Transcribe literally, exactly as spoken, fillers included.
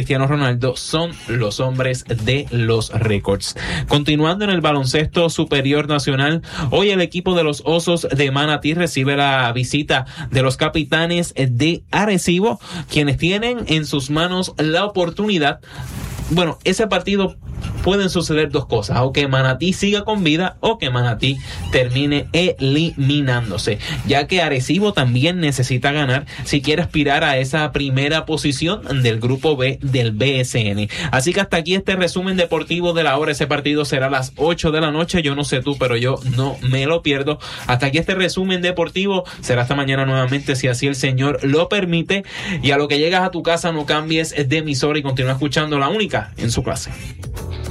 Cristiano Ronaldo son los hombres de los récords. Continuando en el baloncesto superior nacional, hoy el equipo de los Osos de Manatí recibe la visita de los Capitanes de Arecibo, quienes tienen en sus manos la oportunidad. Bueno, ese partido pueden suceder dos cosas, o que Manatí siga con vida o que Manatí termine eliminándose, ya que Arecibo también necesita ganar si quiere aspirar a esa primera posición del grupo B del B S N. Así que hasta aquí este resumen deportivo de la hora. Ese partido será a las ocho de la noche, yo no sé tú, pero yo no me lo pierdo. Hasta aquí este resumen deportivo, será hasta mañana nuevamente si así el Señor lo permite, y a lo que llegas a tu casa no cambies de emisora y continúa escuchando la única en su clase.